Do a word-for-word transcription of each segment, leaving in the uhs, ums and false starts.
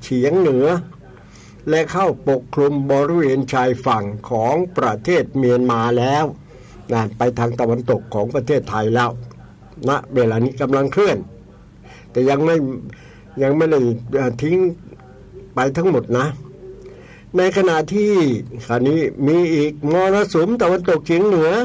เฉียงเหนือและเข้าปกคลุมบริเวณชายฝั่งของประเทศเมียนมาแล้วนะไปทางตะวันตกของประเทศไทยแล้วณนะเวลานี้กำลังเคลื่อนแต่ยังไม่ยังไม่ได้ทิ้งไปทั้งหมดนะในขณะที่คราวนี้มีอีกมรสุมตะวันตกเฉียงเหนือ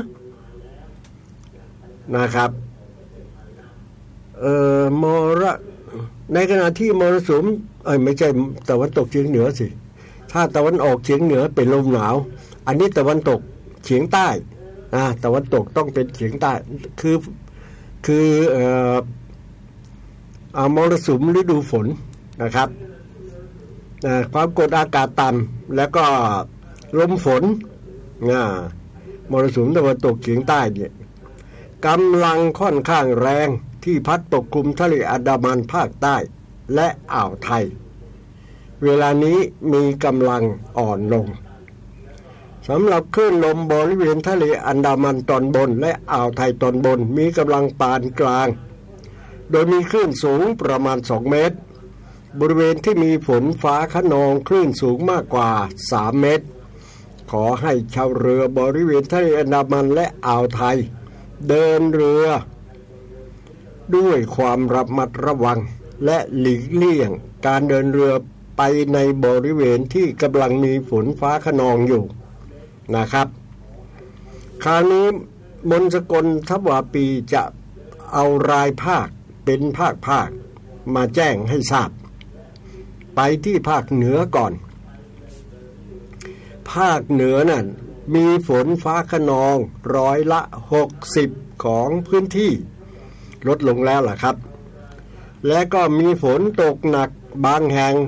นะครับเอ่อมรในขณะที่มรสุมเอ้ยไม่ใช่ตะวันตกเฉียงเหนือสิถ้าตะวันออกเฉียงเหนือเป็นลมหนาวอันนี้ตะวันตกเฉียงใต้นะตะวันตกต้องเป็นเฉียงใต้คือคือเอ่ออ่ามรสุมฤดูฝนนะครับนะความกดอากาศต่ำแล้วก็ลมฝนนะมรสุมตะวันตกเฉียงใต้เนี่ยกำลังค่อนข้างแรงที่พัดปกคลุมทะเลอันดามันภาคใต้และอ่าวไทยเวลานี้มีกำลังอ่อนลงสำหรับคลื่นลมบริเวณทะเลอันดามันตอนบนและอ่าวไทยตอนบนมีกำลังปานกลางโดยมีคลื่นสูงประมาณสองเมตรบริเวณที่มีฝนฟ้าคะนองคลื่นสูงมากกว่าสามเมตรขอให้ชาวเรือบริเวณทะเลอันดามันและอ่าวไทยเดินเรือด้วยความระมัดระวังและหลีกเลี่ยงการเดินเรือไปในบริเวณที่กำลังมีฝนฟ้าคะนองอยู่นะครับคราวนี้มนต์สกลทวาปีจะเอารายภาคเป็นภาคภาคมาแจ้งให้ทราบไปที่ภาคเหนือก่อนภาคเหนือนั่นมีฝนฟ้าคะนองร้อยละหกสิบของพื้นที่ลดลงแล้วล่ะครับและก็มีฝนตกหนักบางแห่ง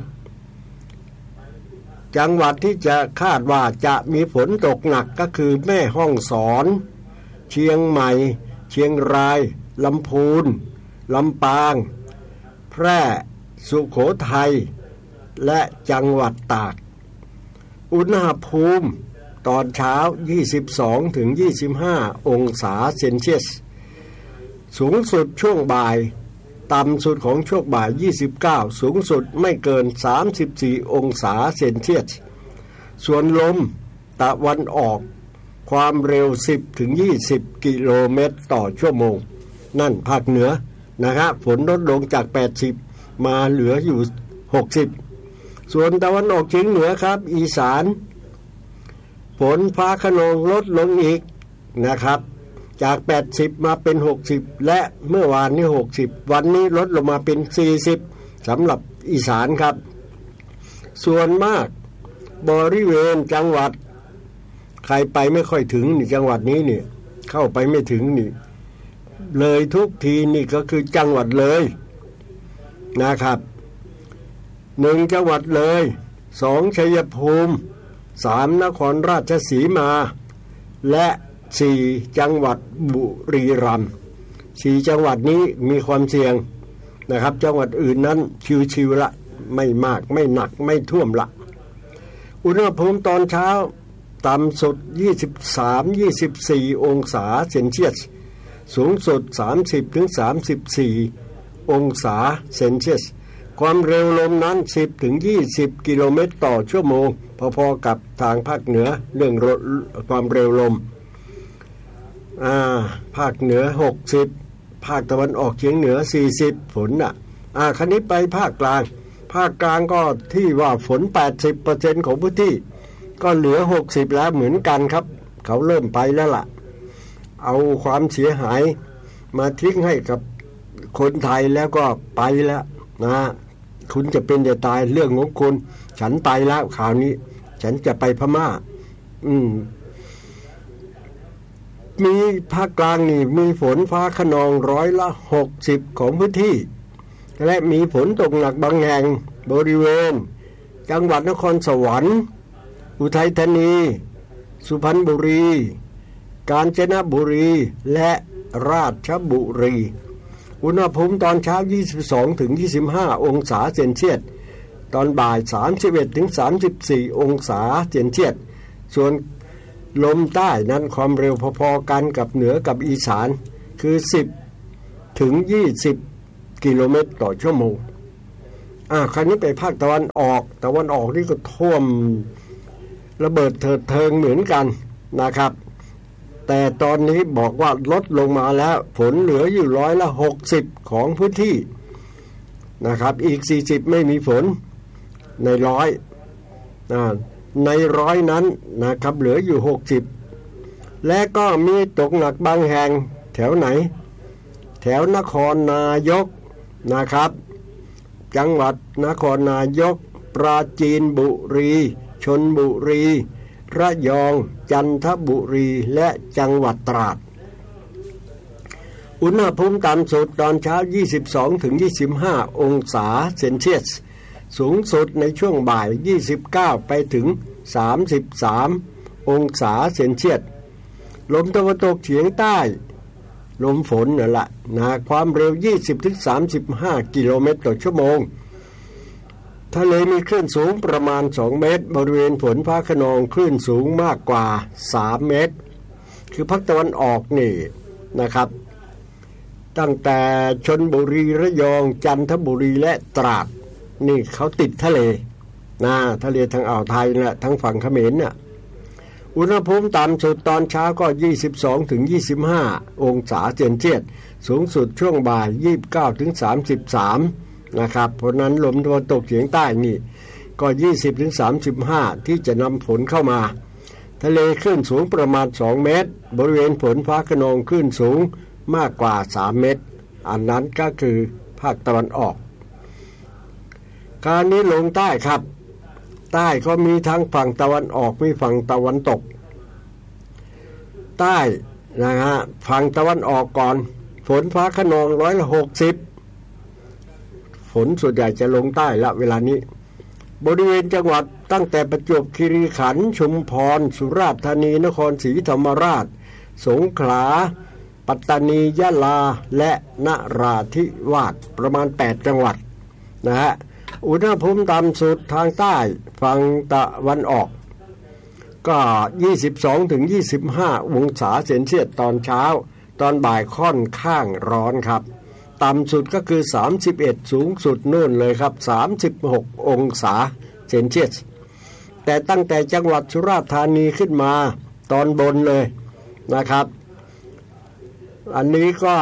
จังหวัดที่จะคาดว่าจะมีฝนตกหนักก็คือแม่ฮ่องสอนเชียงใหม่เชียงรายลำพูนลำปางแพร่สุโขทัยและจังหวัดตากอุณหภูมิตอนเช้า ยี่สิบสองถึงยี่สิบห้า องศาเซนเซียสสูงสุดช่วงบ่ายต่ำสุดของช่วงบ่ายยี่สิบเก้าสูงสุดไม่เกินสามสิบสี่องศาเซนเซียสส่วนลมตะวันออกความเร็วสิบถึงยี่สิบกิโลเมตรต่อชั่วโมงนั่นภาคเหนือนะครับฝนลดลงจากแปดสิบมาเหลืออยู่หกสิบส่วนตะวันออกเฉียงเหนือครับอีสานฝนฟ้าคะนองลดลงอีกนะครับจากแปดสิบมาเป็นหกสิบและเมื่อวานนี้หกสิบวันนี้ลดลงมาเป็นสี่สิบสำหรับอีสานครับส่วนมากบริเวณจังหวัดใครไปไม่ค่อยถึงนี่จังหวัดนี้นี่เข้าไปไม่ถึงนี่เลยทุกทีนี่ก็คือจังหวัดเลยนะครับหนึ่งจังหวัดเลยสองชัยภูมิสามนครราชสีมาและสี่จังหวัดบุรีรัมย์สี่จังหวัดนี้มีความเสี่ยงนะครับจังหวัดอื่นนั้นชิวๆละไม่มากไม่หนักไม่ท่วมละอุณหภูมิตอนเช้าต่ำสุดยี่สิบสาม ยี่สิบสี่องศาเซนเซียสสูงสุดสามสิบถึงสามสิบสี่องศาเซนเซียสความเร็วลมนั้นสิบถึงยี่สิบกิโลเมตรต่อชั่วโมงพอๆกับทางภาคเหนือเรื่องความเร็วลมอ่าภาคเหนือหกสิบภาคตะวันออกเฉียงเหนือสี่สิบฝนน่ะอ่าคราวนี้ไปภาคกลางภาคกลางก็ที่ว่าฝน แปดสิบเปอร์เซ็นต์ ของพื้นที่ก็เหลือหกสิบแล้วเหมือนกันครับเขาเริ่มไปแล้วล่ะเอาความเสียหายมาทิ้งให้กับคนไทยแล้วก็ไปแล้วนะคุณจะเป็นจะตายเรื่องของคุณฉันไปแล้วข่าวนี้ฉันจะไปพม่าอืมมีภาคกลางนี่มีฝนฟ้าคะนองร้อยละหกสิบของพื้นที่และมีฝนตกหนักบางแห่งบริเวณจังหวัดนครสวรรค์อุทัยธานีสุพรรณบุรีกาญจนบุรีและราชบุรีอุณหภูมิตอนเช้ายี่สิบสองถึงยี่สิบห้าองศาเซนเซียสตอนบ่ายสามสิบเอ็ดถึงสามสิบสี่องศาเซนเซียสส่วนลมใต้นั้นความเร็วพอๆกันกับเหนือกับอีสานคือสิบถึงยี่สิบกิโลเมตรต่อชั่วโมงอ่าคราวนี้ไปภาคตะวันออกตะวันออกนี่ก็ท่วมระเบิดเถิดเทิงเหมือนกันนะครับแต่ตอนนี้บอกว่าลดลงมาแล้วฝนเหลืออยู่ร้อยละหกสิบของพื้นที่นะครับอีกสี่สิบไม่มีฝนในร้อยในร้อยนั้นนะครับเหลืออยู่หกสิบและก็มีตกหนักบางแห่งแถวไหนแถวนครนายกนะครับจังหวัดนครนายกปราจีนบุรีชลบุรีระยองจันทบุรีและจังหวัดตราดอุณหภูมิต่ำสุดตอนเช้า ยี่สิบสองถึงยี่สิบห้า องศาเซนเซียสสูงสุดในช่วงบ่าย ยี่สิบเก้า ไปถึง สามสิบสาม องศาเซนเซียสลมตะวันตกเฉียงใต้ลมฝนนั่นแหละนะความเร็ว ยี่สิบถึงสามสิบห้า กิโลเมตรต่อชั่วโมงทะเลมีคลื่นสูงประมาณสองเมตรบริเวณฝนฟ้าคะนองคลื่นสูงมากกว่าสามเมตรคือภาคตะวันออกนี่นะครับตั้งแต่ชลบุรีระยองจันทบุรีและตราดนี่เขาติดทะเลนะทะเลทางอ่าวไทยนะทางฝั่งเขมรน่ะอุณหภูมิต่ำสุดตอนเช้าก็ ยี่สิบสองถึงยี่สิบห้า องศาเซนเซียสสูงสุดช่วงบ่าย ยี่สิบเก้าถึงสามสิบสาม นะครับเพราะนั้นลมตะวันตกเฉียงใต้นี่ก็ ยี่สิบถึงสามสิบห้า ที่จะนำฝนเข้ามาทะเลคลื่นสูงประมาณสองเมตรบริเวณฝนฟ้าคะนองคลื่นสูงมากกว่าสามเมตรอันนั้นก็คือภาคตะวันออกการนี้ลงใต้ครับใต้ก็มีทั้งฝั่งตะวันออกมีฝั่งตะวันตกใต้นะฮะฝั่งตะวันออกก่อนฝนฟ้าคะนองร้อยละหกสิบฝนส่วนใหญ่จะลงใต้ละเวลานี้บริเวณจังหวัดตั้งแต่ประจวบคีรีขันธ์ชุมพรสุราษฎร์ธานีนครศรีธรรมราชสงขลาปัตตานียะลาและนราธิวาสประมาณแปดจังหวัดนะฮะอุณหภูมิต่ำสุดทางใต้ฝั่งตะวันออกก็ ยี่สิบสองถึงยี่สิบห้า องศาเซนเซียสตอนเช้าตอนบ่ายค่อนข้างร้อนครับต่ำสุดก็คือสามสิบเอ็ดสูงสุดนู่นเลยครับสามสิบหกองศาเซนเซียสแต่ตั้งแต่จังหวัดสุราษฎร์ธานีขึ้นมาตอนบนเลยนะครับอันนี้ก็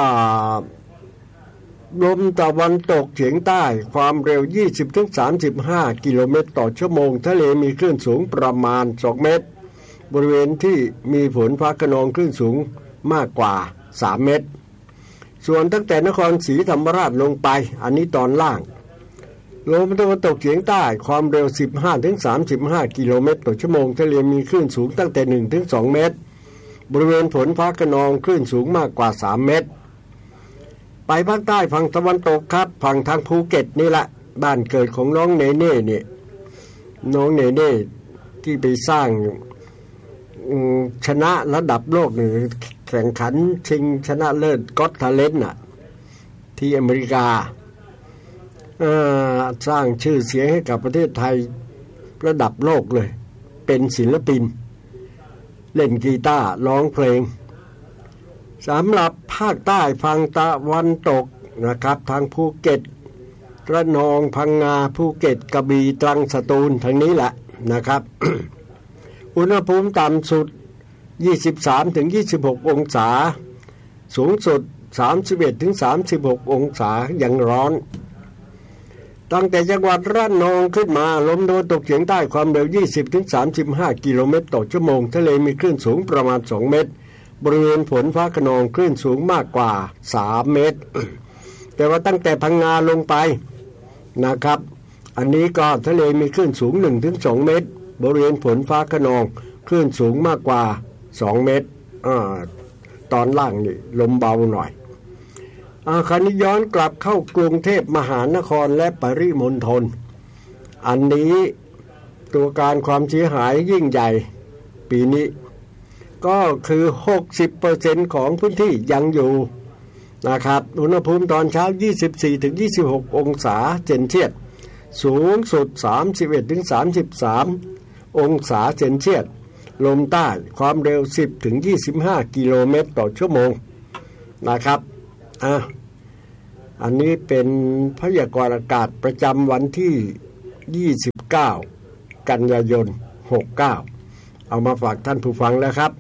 ลมตะวันตกเฉียงใต้ความเร็ว ยี่สิบถึงสามสิบห้า กิโลเมตรต่อชั่วโมงทะเลมีคลื่นสูงประมาณสองเมตรบริเวณที่มีฝนฟ้าคะนองคลื่นสูงมากกว่าสามเมตรส่วนตั้งแต่นครศรีธรรมราชลงไปอันนี้ตอนล่างลมตะวันตกเฉียงใต้ความเร็ว สิบห้าถึงสามสิบห้า กิโลเมตรต่อชั่วโมงทะเลมีคลื่นสูงตั้งแต่หนึ่งถึงสองเมตรบริเวณฝนฟ้าคะนองคลื่นสูงมากกว่าสามเมตรไปภาคใต้ฝั่งตะวันตกครับฝั่งทางภูเก็ตนี่แหละบ้านเกิดของน้องเนเน่เนี่ยน้องเนเน่ที่ไปสร้างชนะระดับโลกหนึ่งแข่งขันชิงชนะเลิศก็อตทาเลนต์น่ะที่อเมริกาสร้างชื่อเสียงให้กับประเทศไทยระดับโลกเลยเป็นศิลปินเล่นกีตาร์ร้องเพลงสำหรับภาคใต้ฝั่งตะวันตกนะครับทางภูเก็ตระนองพังงาภูเก็ตกระบี่ตรังสตูลทางนี้แหละนะครับ อุณหภูมิต่ำสุด ยี่สิบสามถึงยี่สิบหก องศาสูงสุด สามสิบเอ็ดถึงสามสิบหก องศายังร้อนตั้งแต่จังหวัดระนองขึ้นมาลมตะวันตกเฉียงใต้ความเร็ว ยี่สิบถึงสามสิบห้า กิโลเมตรต่อชั่วโมงทะเลมีคลื่นสูงประมาณสองเมตรบริเวณฝนฟ้าคะนองคลื่นสูงมากกว่าสามเมตร แต่ว่าตั้งแต่พังงาลงไปนะครับอันนี้ก็ทะเลมีคลื่นสูง หนึ่งถึงสอง เมตรบริเวณฝนฟ้าคะนองคลื่นสูงมากกว่าสองเมตรอ่าตอนล่างนี่ลมเบาหน่อยอ่าคราวนี้ย้อนกลับเข้ากรุงเทพมหานครและปริมณฑลอันนี้ตัวการความเสียหายยิ่งใหญ่ปีนี้ก็คือ หกสิบเปอร์เซ็นต์ ของพื้นที่ยังอยู่นะครับอุณหภูมิตอนเช้า ยี่สิบสี่ถึงยี่สิบหก องศาเซนเซียสสูงสุด สามสิบเอ็ดถึงสามสิบสาม องศาเซนเซียสลมใต้ความเร็ว สิบถึงยี่สิบห้า กิโลเมตรต่อชั่วโมงนะครับอ่ะอันนี้เป็นพยากรณ์อากาศประจำวันที่ยี่สิบเก้ากันยายนหกสิบเก้าเอามาฝากท่านผู้ฟังแล้วครับ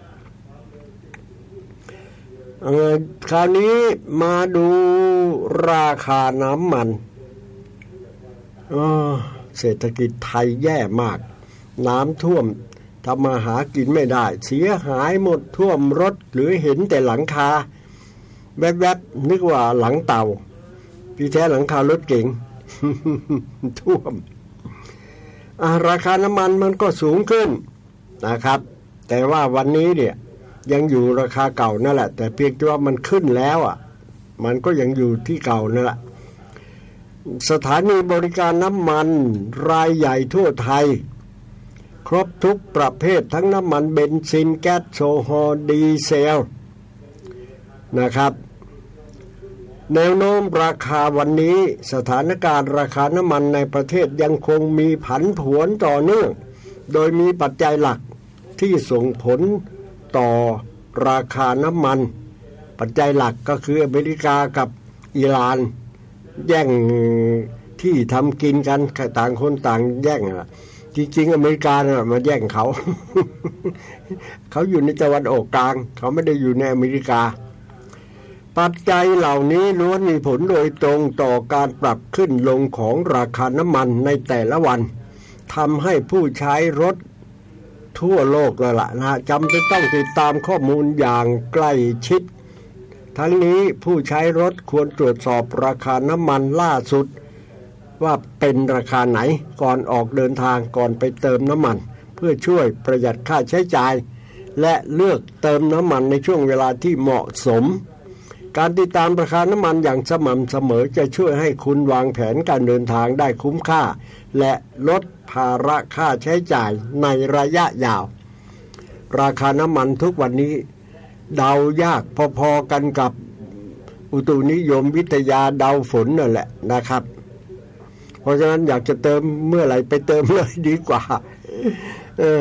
เอ่อคราวนี้มาดูราคาน้ำมันเออเศรษฐกิจไทยแย่มากน้ำท่วมทำมาหากินไม่ได้เสียหายหมดท่วมรถหรือเห็นแต่หลังคาแวบๆนึกว่าหลังเต่าที่แท้หลังคารถเก๋ง ท่วมราคาน้ำมันมันก็สูงขึ้นนะครับแต่ว่าวันนี้เนี่ยยังอยู่ราคาเก่านั่นแหละแต่เพียงแต่ว่ามันขึ้นแล้วอ่ะมันก็ยังอยู่ที่เก่านั่นแหละสถานีบริการน้ำมันรายใหญ่ทั่วไทยครบทุกประเภททั้งน้ำมันเบนซินแก๊สโซฮอล์ดีเซลนะครับแนวโน้มราคาวันนี้สถานการณ์ราคาน้ำมันในประเทศยังคงมีผันผวนต่อเนื่องโดยมีปัจจัยหลักที่ส่งผลต่อราคาน้ำมันปัจจัยหลักก็คืออเมริกากับอิหร่านแย่งที่ทำกินกันต่างคนต่างแย่งจริงๆอเมริกาเนี่ยมาแย่งเขา เขาอยู่ในตะวันออกกลางเขาไม่ได้อยู่ในอเมริกาปัจจัยเหล่านี้ล้วนมีผลโดยตรงต่อการปรับขึ้นลงของราคาน้ำมันในแต่ละวันทำให้ผู้ใช้รถทั่วโลกเลยล่ะนะจำเป็นต้องติดตามข้อมูลอย่างใกล้ชิดทั้งนี้ผู้ใช้รถควรตรวจสอบราคาน้ำมันล่าสุดว่าเป็นราคาไหนก่อนออกเดินทางก่อนไปเติมน้ำมันเพื่อช่วยประหยัดค่าใช้จ่ายและเลือกเติมน้ำมันในช่วงเวลาที่เหมาะสมการติดตามราคาน้ำมันอย่างสม่ำเสมอจะช่วยให้คุณวางแผนการเดินทางได้คุ้มค่าและลดภาระค่าใช้จ่ายในระยะยาวราคาน้ำมันทุกวันนี้เดายากพอๆกันกับอุตุนิยมวิทยาเดาฝนนั่นแหละนะครับเพราะฉะนั้นอยากจะเติมเมื่อไหร่ไปเติมเลยดีกว่าเออ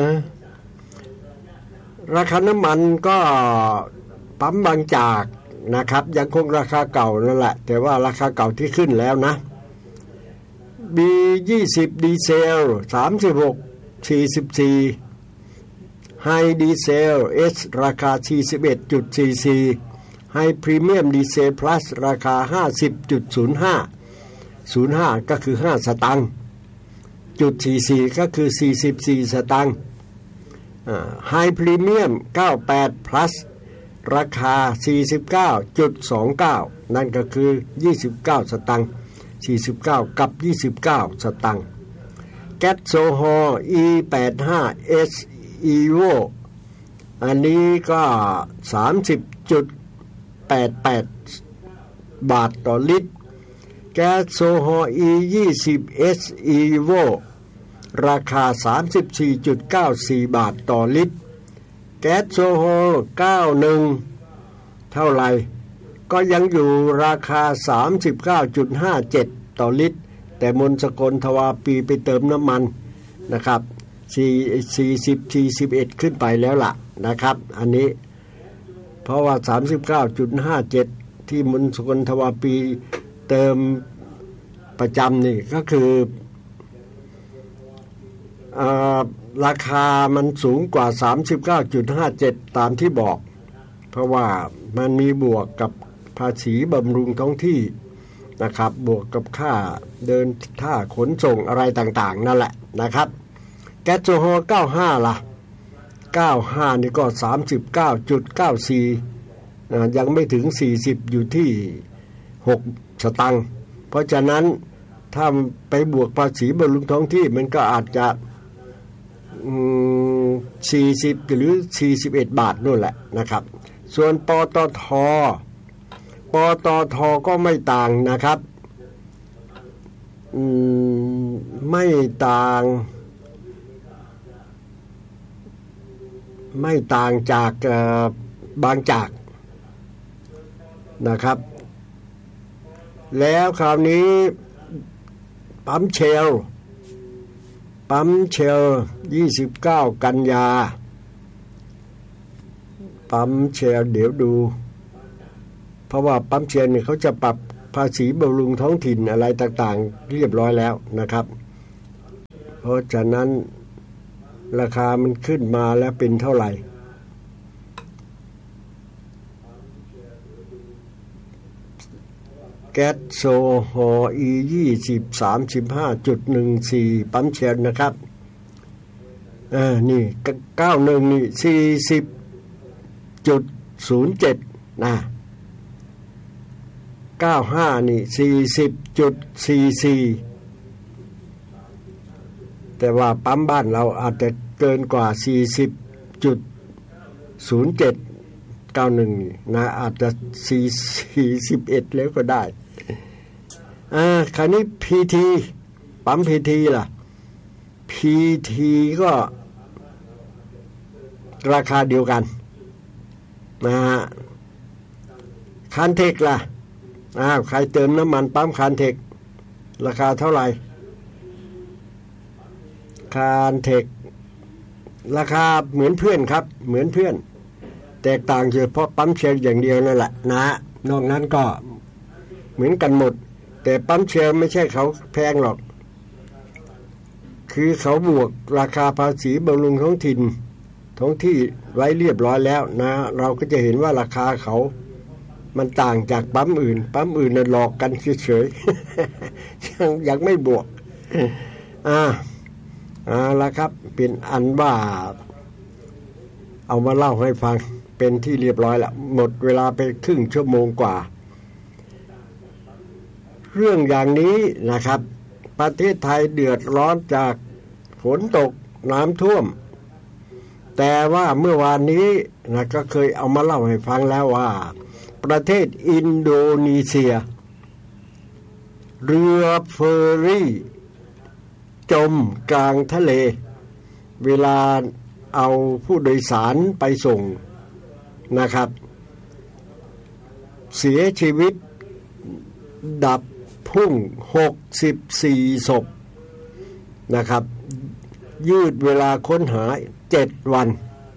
ราคาน้ำมันก็ปั๊มบางจากนะครับยังคงราคาเก่านั่นแหละแต่ว่าราคาเก่าที่ขึ้นแล้วนะ บี ยี่สิบ ดีเซลสามสิบหก สี่สิบสี่ ไฮดีเซล S ราคา สี่สิบเอ็ดจุดสี่สี่ ไฮพรีเมียมดีเซล plus ราคา ห้าสิบจุดศูนย์ห้า ศูนย์ห้าก็คือห้าสตางค์จุดสี่สี่ก็คือสี่สิบสี่สตางค์ไฮพรีเมียมเก้าสิบแปด plusราคา สี่สิบเก้าจุดสองเก้า นั่นก็คือยี่สิบเก้าสตางค์สี่สิบเก้ากับยี่สิบเก้าสตางค์แก๊สโซฮอล์ อี แปดสิบห้า เอส Evo อันนี้ก็ สามสิบจุดแปดแปด บาทต่อลิตรแก๊สโซฮอล์ อี ยี่สิบ เอส Evo ราคา สามสิบสี่จุดเก้าสี่ บาทต่อลิตรแก๊สโซฮอล์เก้าสิบเอ็ดเท่าไหร่ก็ยังอยู่ราคา สามสิบเก้าจุดห้าเจ็ด ต่อลิตรแต่มนสกลทวาปีไปเติมน้ำมันนะครับสี่สิบ สี่สิบเอ็ดขึ้นไปแล้วล่ะนะครับอันนี้เพราะว่า สามสิบเก้าจุดห้าเจ็ด ที่มนสกลทวาปีเติมประจำนี่ก็คืออ่าราคามันสูงกว่า สามสิบเก้าจุดห้าเจ็ด ตามที่บอกเพราะว่ามันมีบวกกับภาษีบำรุงท้องที่นะครับบวกกับค่าเดินท่าขนส่งอะไรต่างๆนั่นแหละนะครับแก๊สโซฮอล์เก้าสิบห้าล่ะเก้าสิบห้านี่ก็ สามสิบเก้าจุดเก้าสี่ อ่ายังไม่ถึงสี่สิบอยู่ที่หกสตางค์เพราะฉะนั้นถ้าไปบวกภาษีบำรุงท้องที่มันก็อาจจะสี่สิบหรือสี่สิบเอ็ดบาทนู่นแหละนะครับส่วนปตท.ปตท.ก็ไม่ต่างนะครับไม่ต่างไม่ต่างจากบางจากนะครับแล้วคราวนี้ปั๊มเชลปั๊มเชลยี่สิบเก้ากันยาปั๊มเชลเดี๋ยวดูเพราะว่าปั๊มเชลเนี่ยเขาจะปรับภภาษีบำรุงท้องถิ่นอะไรต่างๆเรียบร้อยแล้วนะครับเพราะฉะนั้นราคามันขึ้นมาแล้วเป็นเท่าไหร่แก๊สโซฮอล์ อี ยี่สิบ สามสิบห้าจุดหนึ่งสี่ ปั๊มเชลนะครับอ่านี่เก้าสิบเอ็ดนี่ สี่สิบจุดศูนย์เจ็ด นะเก้าสิบห้านี่ สี่สิบจุดสี่สี่ แต่ว่าปั๊มบ้านเราอาจจะเกินกว่า สี่สิบจุดศูนย์เจ็ด เก้าสิบเอ็ดนี่นะอาจจะสี่สิบเอ็ดแล้วก็ได้อ่าคราวนี้ พี ที ปั๊ม พี ที ล่ะ พี ที ก็ราคาเดียวกันนะฮะคันเทคล่ะอ้าวใครเติมน้ำมันปั๊มคันเทคราคาเท่าไหร่คันเทคราคาเหมือนเพื่อนครับเหมือนเพื่อนแตกต่างเฉพาะปั๊มเชลอย่างเดียวนั่นแหละนะนอกนั้นก็เหมือนกันหมดแต่ปั๊มเชลไม่ใช่เขาแพงหรอกคือเขาบวกราคาภาษีบำรุงท้องถิ่นท้องที่ไว้เรียบร้อยแล้วนะเราก็จะเห็นว่าราคาเขามันต่างจากปั๊มอื่นปั๊มอื่นน่ะหลอกกันเฉยๆยังยังไม่บวกอ่าอ่าละครับเป็นอันว่าเอามาเล่าให้ฟังเป็นที่เรียบร้อยแล้วหมดเวลาไปครึ่งชั่วโมงกว่าเรื่องอย่างนี้นะครับประเทศไทยเดือดร้อนจากฝนตกน้ำท่วมแต่ว่าเมื่อวานนี้นะก็เคยเอามาเล่าให้ฟังแล้วว่าประเทศอินโดนีเซียเรือเฟอร์รี่จมกลางทะเลเวลาเอาผู้โดยสารไปส่งนะครับเสียชีวิตดับพุ่งหกสิบสี่ศพนะครับยืดเวลาค้นหาเจ็ดวัน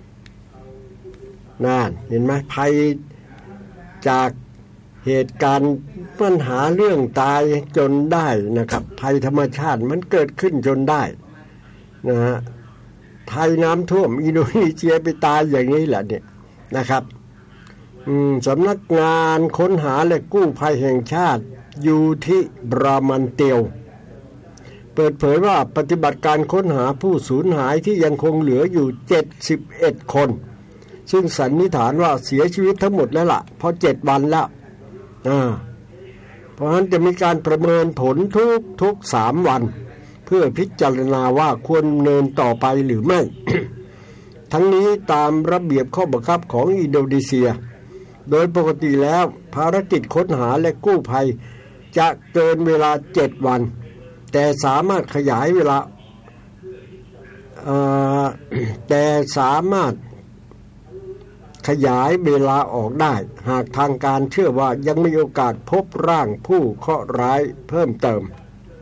นั่นเห็นไหมภัยจากเหตุการณ์ปัญหาเรื่องตายจนได้นะครับภัยธรรมชาติมันเกิดขึ้นจนได้นะฮะไทยน้ำท่วมอินโดนีเซียไปตายอย่างนี้แหละเนี่ยนะครับสำนักงานค้นหาและกู้ภัยแห่งชาติอยู่ที่บรามันเตียวเปิดเผยว่าปฏิบัติการค้นหาผู้สูญหายที่ยังคงเหลืออยู่เจ็ดสิบเอ็ดคนซึ่งสันนิษฐานว่าเสียชีวิตทั้งหมดแล้วล่ะเพราะเจ็ดวันแล้วอ่าเพราะฉะนั้นจะมีการประเมินผลทุกทุกสามวันเพื่อพิจารณาว่าควรเนินต่อไปหรือไม่ ทั้งนี้ตามระเบียบข้อบังคับของอินโดนีเซียโดยปกติแล้วภารกิจค้นหาและกู้ภัยจะเกินเวลาเจ็ดวันแต่สามารถขยายเวลาแต่สามารถขยายเวลาออกได้หากทางการเชื่อว่ายังมีโอกาสพบร่างผู้เคราะห์ร้ายเพิ่มเติม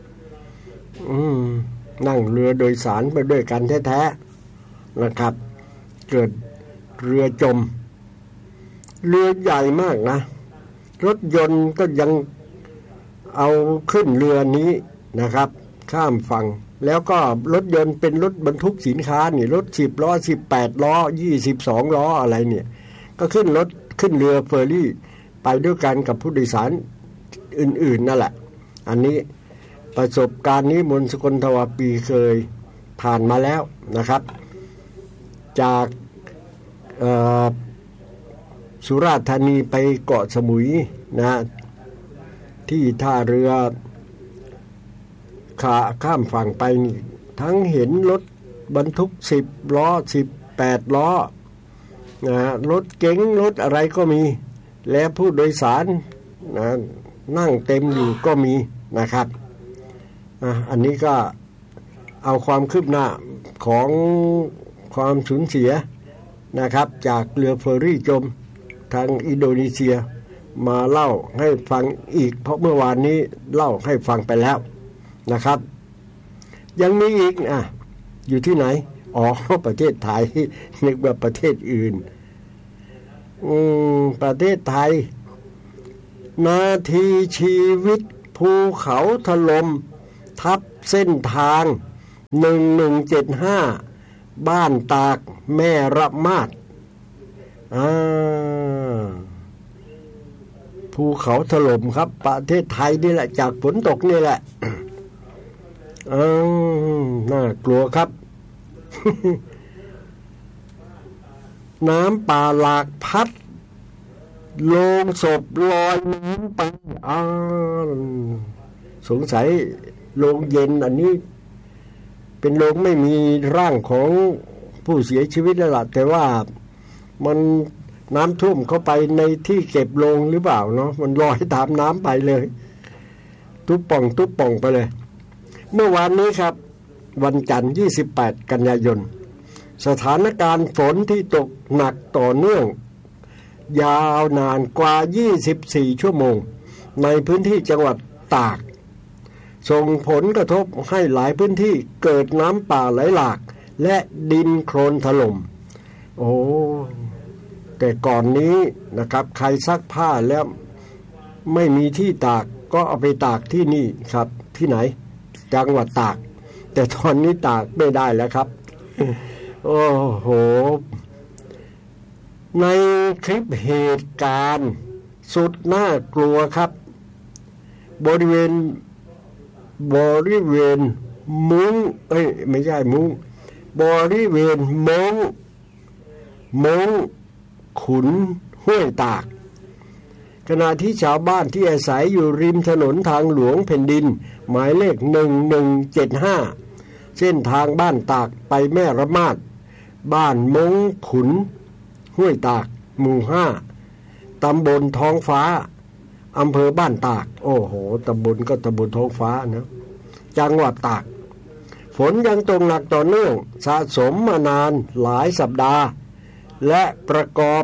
นั่งเรือโดยสารไปด้วยกันแท้ๆนะครับเกิดเรือจมเรือใหญ่มากนะรถยนต์ก็ยังเอาขึ้นเรือนี้นะครับข้ามฝั่งแล้วก็รถยนต์เป็นรถบรรทุกสินค้านี่รถสิบล้อสิบแปดล้อยี่สิบสองล้ออะไรเนี่ยก็ขึ้นรถขึ้นเรือเฟอร์รี่ไปด้วยกันกับผู้โดยสารอื่นๆนั่นแหละอันนี้ประสบการณ์นี้มนต์สกลทวาปีเคยผ่านมาแล้วนะครับจากสุราษฎร์ธานีไปเกาะสมุยนะที่ท่าเรือขาข้ามฝั่งไปนี่ทั้งเห็นรถบรรทุกสิบล้อสิบแปดล้อนะรถเก๋งรถอะไรก็มีและผู้โดยสารนะนั่งเต็มอยู่ก็มีนะครับอ่ะอันนี้ก็เอาความคืบหน้าของความสูญเสียนะครับจากเรือเฟอร์รี่จมทางอินโดนีเซียมาเล่าให้ฟังอีกเพราะเมื่อวานนี้เล่าให้ฟังไปแล้วนะครับยังมีอีกอ่ะอยู่ที่ไหนอ๋อประเทศไทยนึกว่าประเทศอื่นอืมประเทศไทยนาทีชีวิตภูเขาถล่มทับเส้นทางหนึ่งหนึ่งเจ็ดห้าบ้านตากแม่ระมาดอ่าภูเขาถล่มครับประเทศไทยนี่แหละจากฝนตกนี่แหละอืมน่ากลัวครับ น้ำป่าหลากพัดโลงศพลอยน้ำไปอ่าสงสัยโลงเย็นอันนี้เป็นโลงไม่มีร่างของผู้เสียชีวิตแล้วล่ะแต่ว่ามันน้ำท่วมเข้าไปในที่เก็บโลงหรือเปล่าเนาะมันลอยตามน้ำไปเลยตุ๊บป่องตุ๊บป่องไปเลยเมื่อวานนี้ครับวันจันทร์ยี่สิบแปดกันยายนสถานการณ์ฝนที่ตกหนักต่อเนื่องยาวนานกว่ายี่สิบสี่ชั่วโมงในพื้นที่จังหวัดตากส่งผลกระทบให้หลายพื้นที่เกิดน้ำป่าไหลหลากและดินโคลนถล่มโอ้แต่ก่อนนี้นะครับใครซักผ้าแล้วไม่มีที่ตากก็เอาไปตากที่นี่ครับที่ไหนจังหวัดตากแต่ตอนนี้ตากไม่ได้แล้วครับโอ้โหในคลิปเหตุการณ์สุดน่ากลัวครับบริเวณบริเวณมุ้งเอ้ยไม่ใช่มุ้งบริเวณมงมงขุนห้วยตากขณะที่ชาวบ้านที่อาศัยอยู่ริมถนนทางหลวงแผ่นดินหมายเลขหนึ่งหนึ่งเจ็ดห้าเส้นทางบ้านตากไปแม่ระมาดบ้านมงขุนห้วยตากหมู่ห้าตำบลท้องฟ้าอำเภอบ้านตากโอ้โหตำบลก็ตำบลท้องฟ้านะจังหวัดตากฝนยังตกหนักต่อเนื่องสะสมมานานหลายสัปดาห์และประกอบ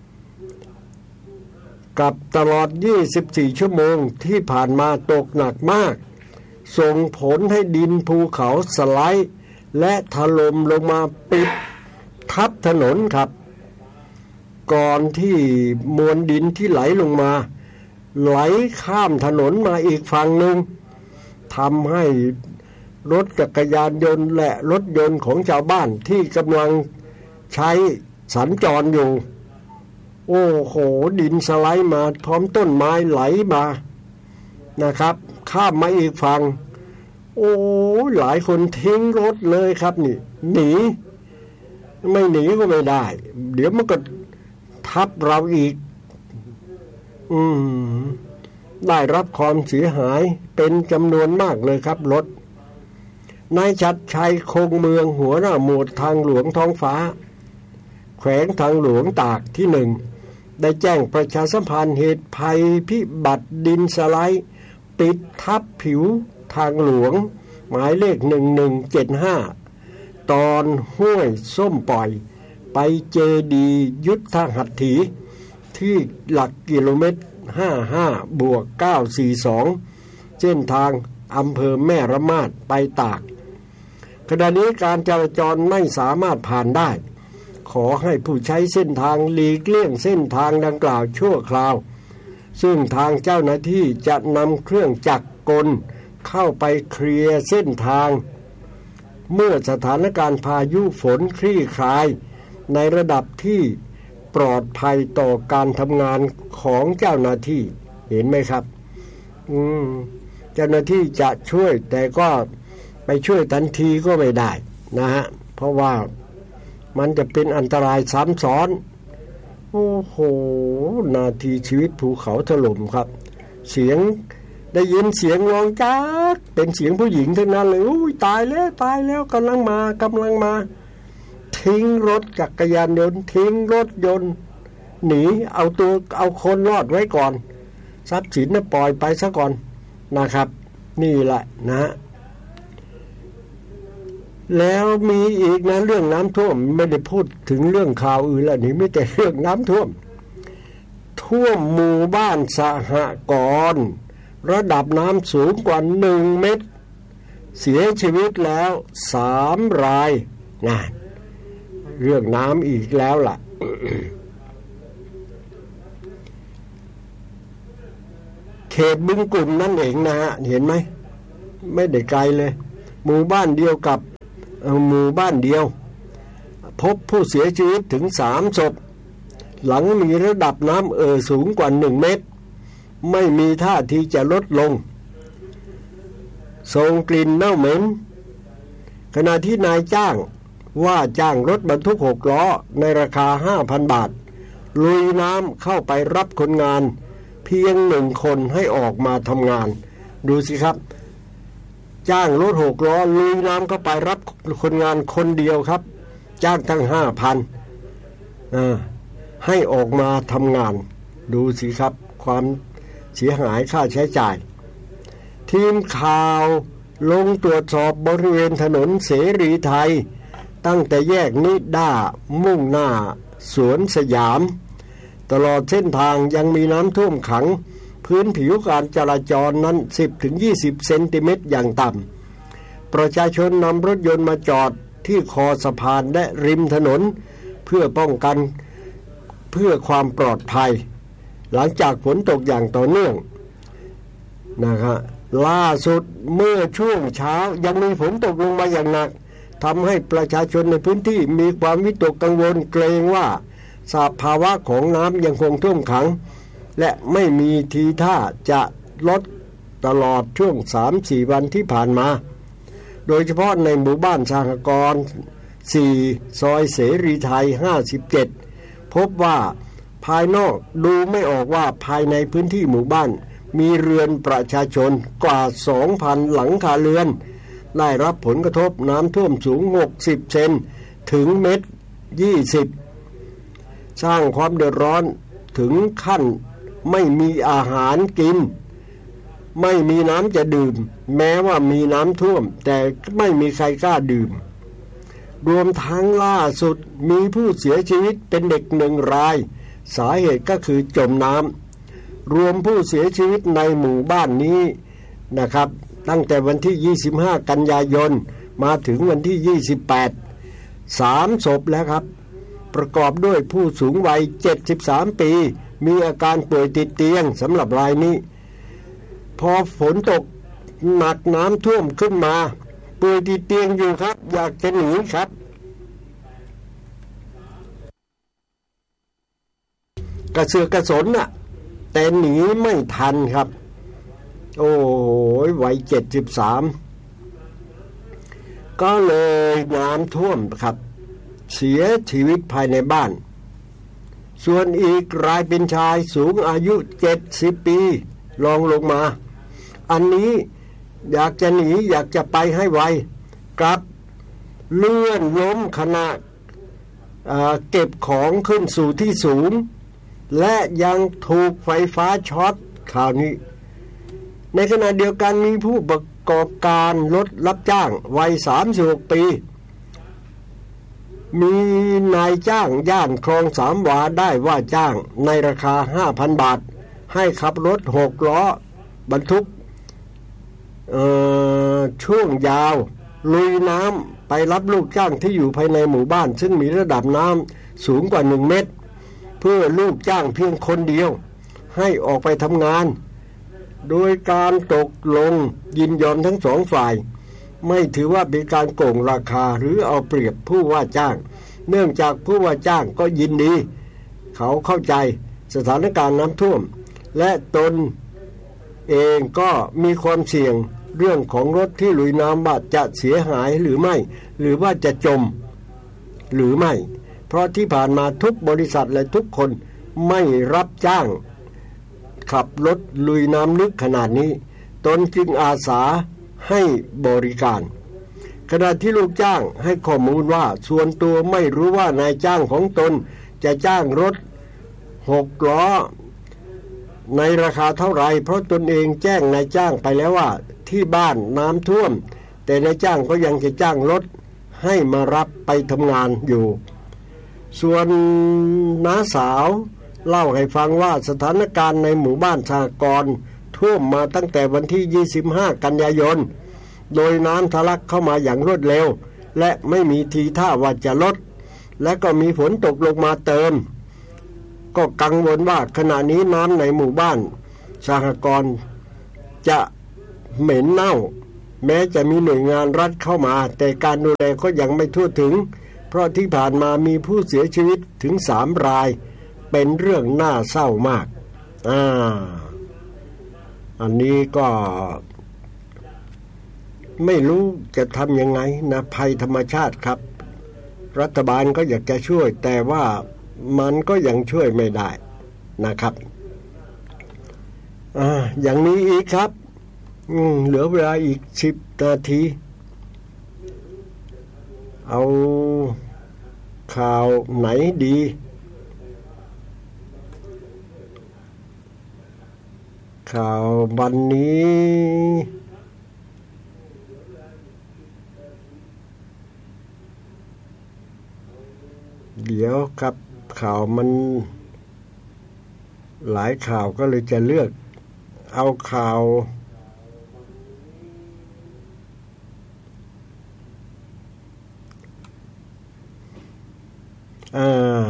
กับตลอดยี่สิบสี่ชั่วโมงที่ผ่านมาตกหนักมากส่งผลให้ดินภูเขาสไลด์และถล่มลงมาปิดทับถนนครับก่อนที่มวลดินที่ไหลลงมาไหลข้ามถนนมาอีกฝั่งหนึ่งทำให้รถจักรยานยนต์และรถยนต์ของชาวบ้านที่กำลังใช้สัญจรอยู่โอ้โหดินสไลด์มาพร้อมต้นไม้ไหลมานะครับข้ามมาอีกฝั่งโอ้หลายคนทิ้งรถเลยครับนี่หนีไม่หนีก็ไม่ได้เดี๋ยวมันก็ทับเราอีกอืมได้รับความเสียหายเป็นจำนวนมากเลยครับรถนายชัดชัยคงเมืองหัวหน้าหมวดทางหลวงท้องฟ้าแขวงทางหลวงตากที่หนึ่งได้แจ้งประชาสัมพันธ์เหตุภัยพิบัติดินสไลด์ปิดทับผิวทางหลวงหมายเลขหนึ่งหนึ่งเจ็ดห้าตอนห้วยส้มปล่อยไปเจดียุทธหัตถีที่หลักกิโลเมตรห้าสิบห้าบวกเก้าร้อยสี่สิบสองเส้นทางอำเภอแม่ระมาดไปตากขณะนี้การจราจรไม่สามารถผ่านได้ขอให้ผู้ใช้เส้นทางหลีกเลี่ยงเส้นทางดังกล่าวชั่วคราวซึ่งทางเจ้าหน้าที่จะนำเครื่องจักรกลเข้าไปเคลียร์เส้นทางเมื่อสถานการณ์พายุฝนคลี่คลายในระดับที่ปลอดภัยต่อการทำงานของเจ้าหน้าที่เห็นไหมครับอืมเจ้าหน้าที่จะช่วยแต่ก็ไปช่วยทันทีก็ไม่ได้นะฮะเพราะว่ามันจะเป็นอันตรายซ้ำซ้อนโอ้โหนาทีชีวิตภูเขาถล่มครับเสียงได้ยินเสียงร้องจักเป็นเสียงผู้หญิงทั้งนั้นเลยอุ้ยตายแล้วตายแล้วกำลังมากำลังมาทิ้งรถจักรยานยนต์ทิ้งรถยนต์หนีเอาตัวเอาคนรอดไว้ก่อนทรัพย์สินน่ะปล่อยไปซะก่อนนะครับนี่แหละนะฮะแล้วมีอีกนะเรื่องน้ำท่วมไม่ได้พูดถึงเรื่องข่าวอื่นแล้วนี่ไม่แต่เรื่องน้ำท่วมท่วมหมู่บ้านสหกรณ์ระดับน้ำสูงกว่าหนึ่งเมตรเสียชีวิตแล้วสามรายนะเรื่องน้ำอีกแล้วล่ะขตบึงกลุ่มนั่นเองนะฮะเห็นไหมไม่ได้ไกลเลยหมู่บ้านเดียวกับหมู่บ้านเดียวพบผู้เสียชีวิตถึงสามศพหลังมีระดับน้ำเอ่อสูงกว่าหนึ่งเมตรไม่มีท่าทีจะลดลงส่งกลิ่นเน่าเหม็นขณะที่นายจ้างว่าจ้างรถบรรทุกหกล้อในราคา ห้าพัน บาทลุยน้ำเข้าไปรับคนงานเพียงหนึ่งคนให้ออกมาทำงานดูสิครับจ้างรถหกล้อลุยน้ำเข้าไปรับคนงานคนเดียวครับจ้างทั้ง ห้าพัน อ่าให้ออกมาทำงานดูสิครับความเสียหายค่าใช้จ่ายทีมข่าวลงตรวจสอบบริเวณถนนเสรีไทยตั้งแต่แยกนิด้ามุ่งหน้าสวนสยามตลอดเส้นทางยังมีน้ำท่วมขังพื้นผิวการจราจรนั้น สิบถึงยี่สิบ เซนติเมตรอย่างต่ำประชาชนนำรถยนต์มาจอดที่คอสะพานและริมถนนเพื่อป้องกันเพื่อความปลอดภัยหลังจากฝนตกอย่างต่อเนื่องนะครับล่าสุดเมื่อช่วงเช้ายังมีฝนตกลงมาอย่างหนักทำให้ประชาชนในพื้นที่มีความวิตกกังวลเกรงว่าสภาวะของน้ำยังคงท่วมขังและไม่มีทีท่าจะลดตลอดช่วง สามถึงสี่ วันที่ผ่านมาโดยเฉพาะในหมู่บ้านสหกรณ์สี่ซอยเสรีไทยห้าสิบเจ็ดพบว่าภายนอกดูไม่ออกว่าภายในพื้นที่หมู่บ้านมีเรือนประชาชนกว่า สองพัน หลังคาเรือนได้รับผลกระทบน้ำท่วมสูงหกสิบเซนถึงเมตรยี่สิบสร้างความเดือดร้อนถึงขั้นไม่มีอาหารกินไม่มีน้ำจะดื่มแม้ว่ามีน้ำท่วมแต่ไม่มีใครกล้าดื่มรวมทั้งล่าสุดมีผู้เสียชีวิตเป็นเด็กหนึ่งรายสาเหตุก็คือจมน้ำรวมผู้เสียชีวิตในหมู่บ้านนี้นะครับตั้งแต่วันที่ยี่สิบห้ากันยายนมาถึงวันที่ยี่สิบแปด สามศพแล้วครับประกอบด้วยผู้สูงวัยเจ็ดสิบสามปีมีอาการป่วยติดเตียงสำหรับรายนี้พอฝนตกหนักน้ำท่วมขึ้นมาป่วยติดเตียงอยู่ครับอยากจะหนีครับกระเสือกกระสนน่ะแต่หนีไม่ทันครับโอ้โหวัยเจ็ดสิบสามก็เลยน้ำท่วมครับเสียชีวิตภายในบ้านส่วนอีกรายเป็นชายสูงอายุเจ็ดสิบปีรองลงมาอันนี้อยากจะหนีอยากจะไปให้ไวกลับเลื่อนล้มขณะเก็บของขึ้นสู่ที่สูงและยังถูกไฟฟ้าช็อตข่าวนี้ในขณะเดียวกันมีผู้ประกอบการรถรับจ้างวัยสามสิบหกปีมีนายจ้างย่านคลองสามวาได้ว่าจ้างในราคา ห้าพัน บาทให้ขับรถหกล้อบรรทุกช่วงยาวลุยน้ำไปรับลูกจ้างที่อยู่ภายในหมู่บ้านซึ่งมีระดับน้ำสูงกว่าหนึ่งเมตรเพื่อลูกจ้างเพียงคนเดียวให้ออกไปทำงานโดยการตกลงยินยอมทั้งสองฝ่ายไม่ถือว่าเป็นการโกงราคาหรือเอาเปรียบผู้ว่าจ้างเนื่องจากผู้ว่าจ้างก็ยินดีเขาเข้าใจสถานการณ์น้ำท่วมและตนเองก็มีความเสี่ยงเรื่องของรถที่ลุยน้ำว่าจะเสียหายหรือไม่หรือว่าจะจมหรือไม่เพราะที่ผ่านมาทุกบริษัทและทุกคนไม่รับจ้างขับรถลุยน้ำลึกขนาดนี้ตนจึงอาสาให้บริการขณะที่ลูกจ้างให้ข้อมูลว่าส่วนตัวไม่รู้ว่านายจ้างของตนจะจ้างรถหกล้อในราคาเท่าไรเพราะตนเองแจ้งนายจ้างไปแล้วว่าที่บ้านน้ำท่วมแต่นายจ้างก็ยังจะจ้างรถให้มารับไปทำงานอยู่ส่วนน้าสาวเล่าให้ฟังว่าสถานการณ์ในหมู่บ้านสหกรณ์ท่วมมาตั้งแต่วันที่ยี่สิบห้ากันยายนโดยน้ำทะลักเข้ามาอย่างรวดเร็วและไม่มีทีท่าว่าจะลดและก็มีฝนตกลงมาเติมก็กังวลว่าขณะนี้น้ำในหมู่บ้านสหกรณ์จะเหม็นเน่าแม้จะมีหน่วยงานรัฐเข้ามาแต่การดูแลก็ยังไม่ทั่วถึงเพราะที่ผ่านมามีผู้เสียชีวิตถึงสามรายเป็นเรื่องน่าเศร้ามากอ่าอันนี้ก็ไม่รู้จะทำยังไงนะภัยธรรมชาติครับรัฐบาลก็อยากจะช่วยแต่ว่ามันก็ยังช่วยไม่ได้นะครับอ่าอย่างนี้อีกครับอืมเหลือเวลาอีกสิบนาทีเอาข่าวไหนดีข่าววันนี้เดี๋ยวครับข่าวมันหลายข่าวก็เลยจะเลือกเอาข่าวอ่า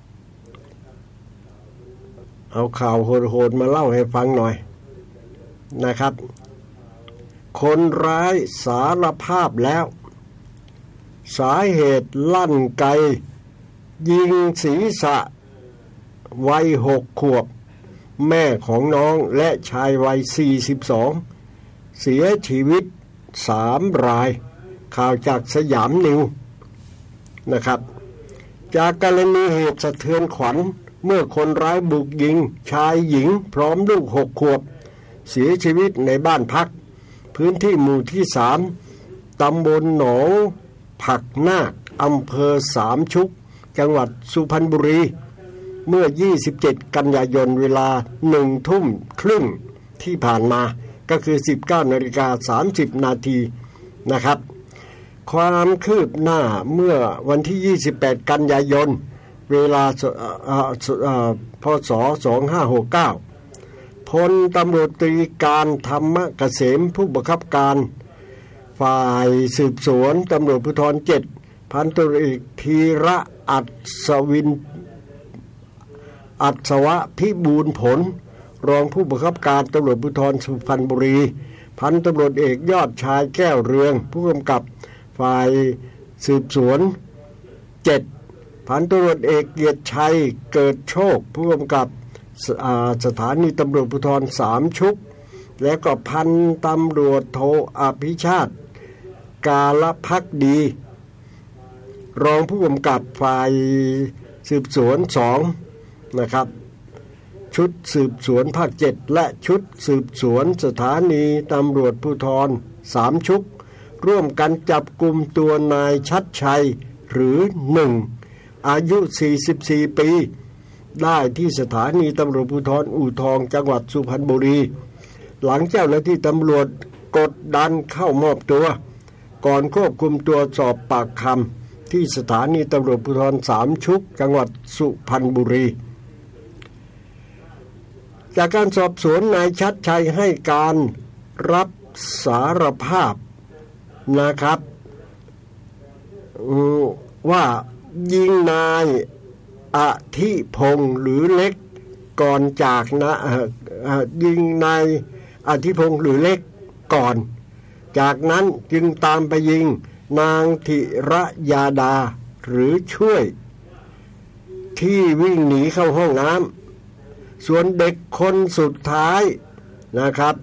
เอาข่าวโหดๆมาเล่าให้ฟังหน่อยนะครับคนร้ายสารภาพแล้วสาเหตุลั่นไกยิงศีรษะวัยหกขวบแม่ของน้องและชายวัยสี่สิบสองเสียชีวิตสามรายข่าวจากสยามนิวนะครับจากกรณีเหตุสะเทือนขวัญเมื่อคนร้ายบุกยิงชายหญิงพร้อมลูกหกขวบเสียชีวิตในบ้านพักพื้นที่หมู่ที่สามตำบลหนองผักนาคอำเภอสามชุกจังหวัดสุพรรณบุรีเมื่อยี่สิบเจ็ดกันยายนเวลาหนึ่งทุ่มครึ่งที่ผ่านมาก็คือ สิบเก้านาฬิกาสามสิบนาทีนะครับความคืบหน้าเมื่อวันที่ยี่สิบแปดกันยายนเวลาพ.ศ. สองพันห้าร้อยหกสิบเก้าพลตำรวจตรีการธรรมเกษมผู้บังคับการฝ่ายสืบสวนตำรวจภูธรเจ็ดพันตำรวจเอกธีระอัศวินอัศวะพิบูลผลรองผู้บังคับการตำรวจภูธรสุพรรณบุรีพันตำรวจเอกยอดชายแก้วเรืองผู้กำกับฝ่ายสืบสวนเจ็ดพันตำรวจเอกเกียรติชัยเกิดโชคผู้กำกับสถานีตำรวจภูธรสามชุกและก็พันตำรวจโทอภิชาติกาลภักดีรองผู้กำกับฝ่ายสืบสวนสองนะครับชุดสืบสวนภาคเจ็ดและชุดสืบสวนสถานีตำรวจภูธรสามชุกร่วมกันจับกุมตัวนายชัดชัยหรือหนึ่งอายุสี่สิบสี่ปีได้ที่สถานีตำรวจภูธรอู่ทองจังหวัดสุพรรณบุรีหลังเจ้าหน้าที่ตำรวจกดดันเข้ามอบตัวก่อนควบคุมตัวสอบปากคำที่สถานีตำรวจภูธรสามชุกจังหวัดสุพรรณบุรีจากการสอบสวนนายชัดชัยให้การรับสารภาพนะครับว่ายิงนายอธิพงษ์หรือเล็กก่อนจากนะยิงนายอธิพงษ์หรือเล็กก่อนจากนั้นจึงตามไปยิงนางธิรยาดาหรือช่วยที่วิ่งหนีเข้าห้องน้ำส่วนเด็กคนสุดท้ายนะครับ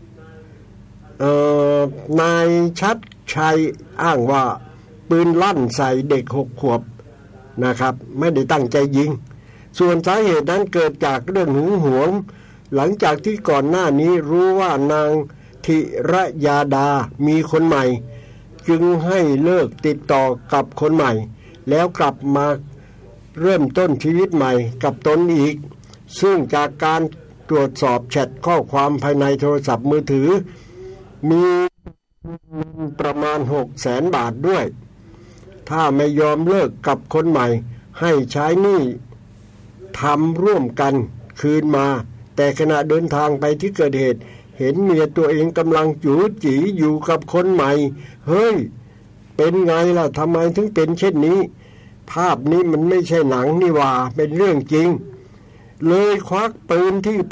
นายชัดชัยอ้างว่าปืนลั่นใส่เด็กหกขวบนะครับไม่ได้ตั้งใจยิงส่วนสาเหตุนั้นเกิดจากเรื่องหึงหวงหลังจากที่ก่อนหน้านี้รู้ว่านางธิรยาดามีคนใหม่จึงให้เลิกติดต่อกับคนใหม่แล้วกลับมาเริ่มต้นชีวิตใหม่กับตนอีกซึ่งจากการตรวจสอบแชทข้อความภายในโทรศัพท์มือถือมีประมาณ หกแสน บาทด้วยถ้าไม่ยอมเลิกกับคนใหม่ให้ใช้หนี้ทำร่วมกันคืนมาแต่ขณะเดินทางไปที่เกิดเหตุเห็นเมียตัวเองกำลังจู๋จี๋อยู่กับคนใหม่เฮ้ยเป็นไงล่ะทำไมถึงเป็นเช่นนี้ภาพนี้มันไม่ใช่หนังนี่หว่าเป็นเรื่องจริงเลยควักปืนที่พก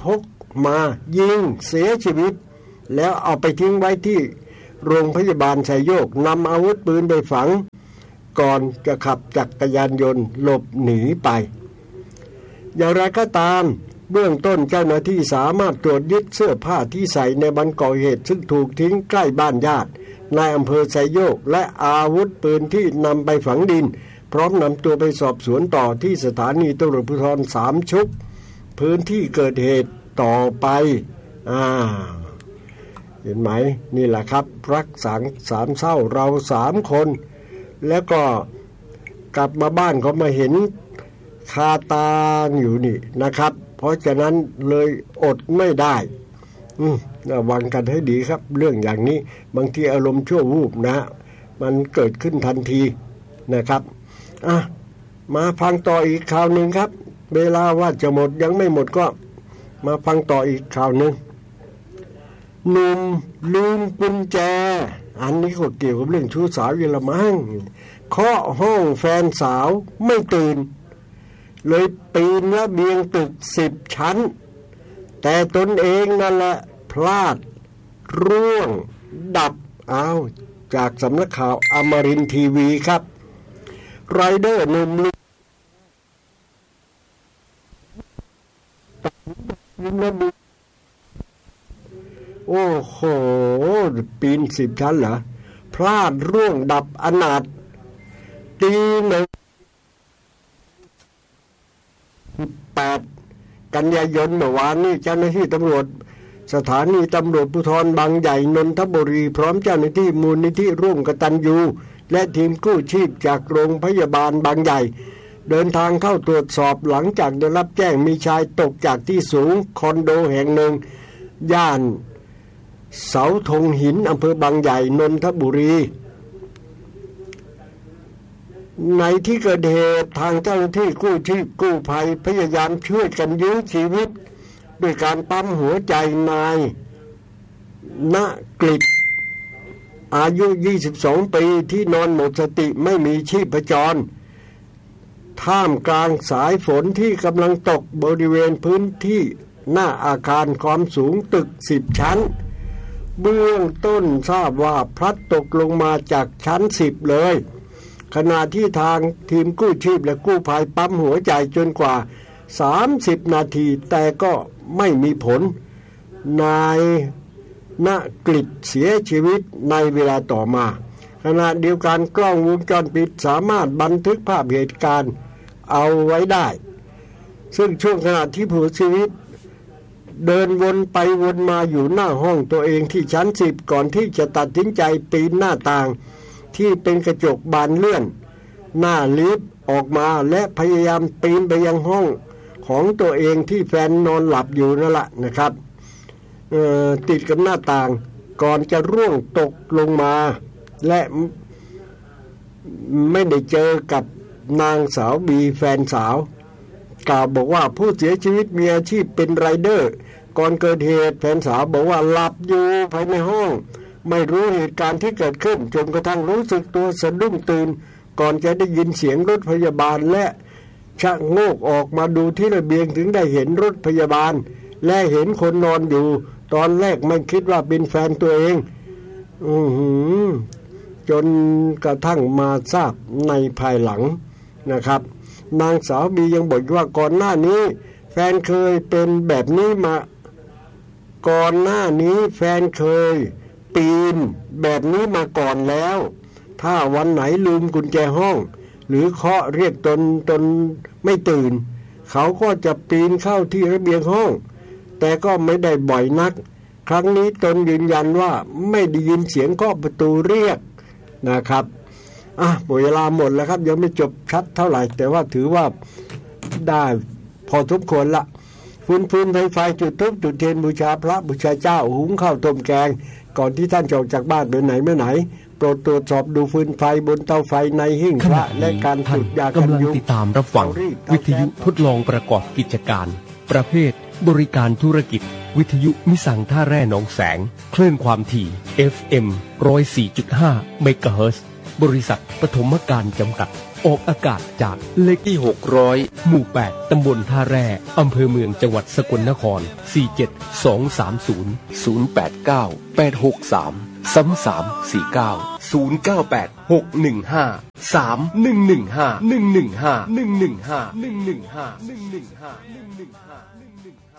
มายิงเสียชีวิตแล้วเอาไปทิ้งไว้ที่โรงพยาบาลชัยโยกนำอาวุธปืนไปฝังก่อนจะขับจักรยานยนต์หลบหนีไปอย่างไรก็ตามเบื้องต้นเจ้าหน้าที่สามารถตรวจยึดเสื้อผ้าที่ใส่ในวันก่อเหตุซึ่งถูกทิ้งใกล้บ้านญาติในอำเภอไซโยกและอาวุธปืนที่นำไปฝังดินพร้อมนำตัวไปสอบสวนต่อที่สถานีตำรวจภูธรสามชุกพื้นที่เกิดเหตุต่อไปอ่าเห็นไหมนี่แหละครับรักสามสามเศร้าเราสามคนแล้วก็กลับมาบ้านเขามาเห็นคาตาอยู่นี่นะครับเพราะฉะนั้นเลยอดไม่ได้อืมระวังกันให้ดีครับเรื่องอย่างนี้บางทีอารมณ์ชั่ววูบนะมันเกิดขึ้นทันทีนะครับอ่ะมาฟังต่ออีกข่าวหนึ่งครับเวลาว่าจะหมดยังไม่หมดก็มาฟังต่ออีกข่าวหนึ่งหนุ่มลืมกุญแจอันนี้ก็เกี่ยวกับเรื่องชู้สาวอยู่ละมั้งเคาะห้องแฟนสาวไม่ตื่นเลยปีนระเบียงตึกสิบชั้นแต่ตนเองนั่นแหละพลาดร่วงดับอ้าวจากสำนักข่าวอมรินทร์ทีวีครับไรเดอร์หนุ่มลืมระเบียงโอ้โหปีนสิบชั้นเหรอพลาดร่วงดับอนาถตีหนึ่งแปดกันยายนเมื่อวานนี้เจ้าหน้าที่ตำรวจสถานีตำรวจภูธรบางใหญ่นนทบุรีพร้อมเจ้าหน้าที่มูลนิธิร่วมกตัญญูและทีมกู้ชีพจากโรงพยาบาลบางใหญ่เดินทางเข้าตรวจสอบหลังจากได้รับแจ้งมีชายตกจากที่สูงคอนโดแห่งหนึ่งย่านเสาธงหินอำเภอบางใหญ่นนทบุรีในที่เกิดเหตุทางเจ้าหน้าที่กู้ชีพกู้ภัยพยายามช่วยกันยื้อชีวิตด้วยการปั๊มหัวใจนายณกฤษอายุยี่สิบสองปีที่นอนหมดสติไม่มีชีพจรท่ามกลางสายฝนที่กำลังตกบริเวณพื้นที่หน้าอาคารความสูงตึกสิบชั้นเบื้องต้นทราบว่าพลัดตกลงมาจากชั้นสิบเลยขณะที่ทางทีมกู้ชีพและกู้ภัยปั๊มหัวใจจนกว่าสามสิบนาทีแต่ก็ไม่มีผลนายณกฤษเสียชีวิตในเวลาต่อมาขณะเดียวกันกล้องวงจรปิดสามารถบันทึกภาพเหตุการณ์เอาไว้ได้ซึ่งช่วงขณะที่ผู้เสียชีวิตเดินวนไปวนมาอยู่หน้าห้องตัวเองที่ชั้นสิบก่อนที่จะตัดสินใจปีนหน้าต่างที่เป็นกระจกบานเลื่อนหน้าลิฟต์ออกมาและพยายามปีนไปยังห้องของตัวเองที่แฟนนอนหลับอยู่นั่นแหละนะครับติดกับหน้าต่างก่อนจะร่วงตกลงมาและไม่ได้เจอกับนางสาวบีแฟนสาวกล่าวบอกว่าผู้เสียชีวิตมีอาชีพเป็นไรเดอร์ก่อนเกิดเหตุแฟนสาวบอกว่าหลับอยู่ภายในห้องไม่รู้เหตุการณ์ที่เกิดขึ้นจนกระทั่งรู้สึกตัวสะดุ้งตื่นก่อนจะได้ยินเสียงรถพยาบาลและชะโงกออกมาดูที่ระเบียงถึงได้เห็นรถพยาบาลและเห็นคนนอนอยู่ตอนแรกไม่คิดว่าเป็นแฟนตัวเองอือหือจนกระทั่งมาทราบในภายหลังนะครับนางสาวบียังบอกว่าก่อนหน้านี้แฟนเคยเป็นแบบนี้มาก่อนหน้านี้แฟนเคยปีนแบบนี้มาก่อนแล้วถ้าวันไหนลืมกุญแจห้องหรือเคาะเรียกตนตนไม่ตื่นเขาก็จะปีนเข้าที่ระเบียงห้องแต่ก็ไม่ได้บ่อยนักครั้งนี้ตนยืนยันว่าไม่ได้ยินเสียงเคาะประตูเรียกนะครับอ่ะเวลาหมดแล้วครับยังไม่จบชัดเท่าไหร่แต่ว่าถือว่าได้พอทุกคนละฟืนฟืนไฟไฟจุดทุบจุดเทียนบูชาพระบูชาเจ้าหุงข้าวต้มแกงก่อนที่ท่านจะออกจากบ้านไปไหนไม่ไหนโปรดตรวจสอบดูฟืนไฟบนเตาไฟในหิ้งพระและการจุดยากันยุงกำลังติดตามรับฟังวิทยุทดลองประกอบกิจการประเภทบริการธุรกิจวิทยุมิสังท่าแร่หนองแสงคลื่นความถี่ เอฟ เอ็ม หนึ่งศูนย์สี่จุดห้า เมกะเฮิรตซ์บริษัทปฐมการจำกัดออกอากาศจากเลขที่หกร้อยหมู่แปดตำบลท่าแร่อำเภอเมืองจังหวัดสกลนครสี่ เจ็ด สอง สาม ศูนย์ ศูนย์ แปด เก้า แปด หก สาม สาม สาม สี่ เก้า ศูนย์ เก้า แปด หก หนึ่ง ห้า สาม หนึ่ง หนึ่ง ห้า หนึ่ง หนึ่ง ห้า หนึ่ง หนึ่ง ห้า หนึ่ง หนึ่ง ห้า หนึ่ง หนึ่ง ห้า หนึ่ง หนึ่ง ห้า